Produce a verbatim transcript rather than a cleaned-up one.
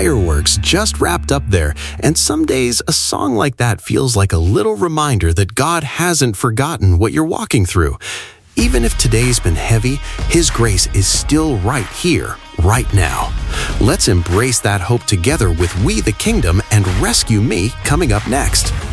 fireworks just wrapped up there, and some days a song like that feels like a little reminder that God hasn't forgotten what you're walking through. Even if today's been heavy, His grace is still right here, right now. Let's embrace that hope together with We the Kingdom and Rescue Me coming up next.